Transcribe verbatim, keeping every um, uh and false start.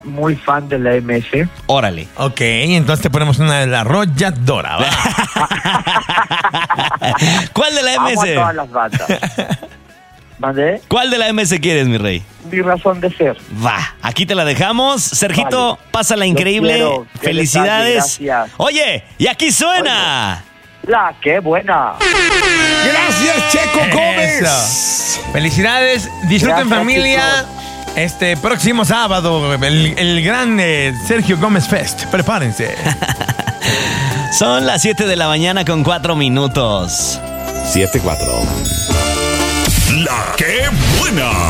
muy fan de la M S. Órale. Ok, entonces te ponemos una de la arrolladora, ¿va? ¿Cuál de la M Amo a S? todas las bandas. ¿Mandé? ¿Cuál de la M S quieres, mi rey? Mi razón de ser. Va, aquí te la dejamos. Sergito, Vale. pásala Los increíble. quiero. Qué Felicidades. detalle, gracias. Oye, y aquí suena. La qué buena. Gracias, Checo Gómez. Eso. Felicidades, disfruten Gracias, familia. chicos. Este próximo sábado, el, el gran eh, Sergio Gómez Fest. Prepárense. Son las siete de la mañana con cuatro minutos. siete cuatro. La que buena.